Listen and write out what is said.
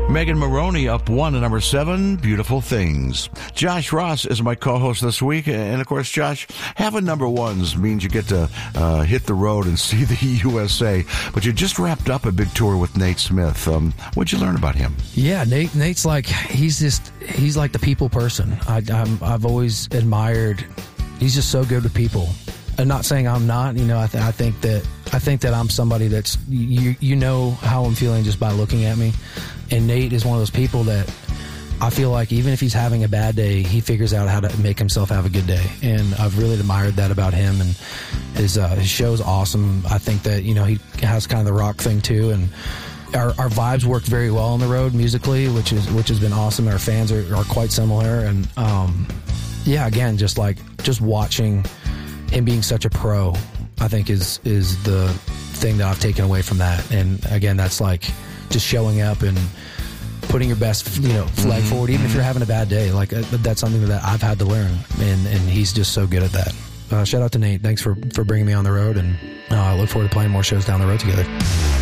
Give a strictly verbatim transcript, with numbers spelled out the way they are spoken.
Megan Maroney up one to number seven, Beautiful Things. Josh Ross is my co-host this week. And, of course, Josh, having number ones means you get to uh, hit the road and see the U S A. But you just wrapped up a big tour with Nate Smith. Um, what'd you learn about him? Yeah, Nate. Nate's like, he's just, he's like the people person. I, I'm, I've always admired, he's just so good with people. I'm not saying I'm not, you know, I, th- I think that I think that I'm somebody that's, you you know how I'm feeling just by looking at me. And Nate is one of those people that I feel like even if he's having a bad day, he figures out how to make himself have a good day. And I've really admired that about him. And his, uh, his show's awesome. I think that, you know, he has kind of the rock thing too. And our, our vibes work very well on the road musically, which is which has been awesome. Our fans are, are quite similar. And um, yeah, again, just like just watching him being such a pro, I think is is the thing that I've taken away from that. And again, that's like just showing up and putting your best, you know, flag mm-hmm. forward, even if you're having a bad day. Like uh, that's something that I've had to learn, and and he's just so good at that. Uh, shout out to Nate. Thanks for for bringing me on the road, and uh, I look forward to playing more shows down the road together.